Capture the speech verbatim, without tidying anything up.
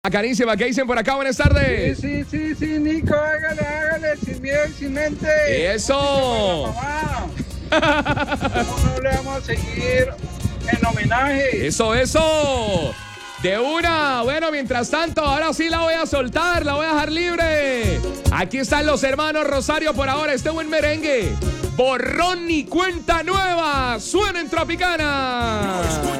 Carísima, ¿qué dicen por acá? Buenas tardes. Sí, sí, sí, sí, Nico, hágale, hágale, sin miedo y sin mente. Eso. ¿Cómo no le vamos a seguir en homenaje? Eso, eso. De una. Bueno, mientras tanto, ahora sí la voy a soltar, la voy a dejar libre. Aquí están los hermanos Rosario por ahora. Este buen merengue. Borrón y cuenta nueva. Suena en Tropicana.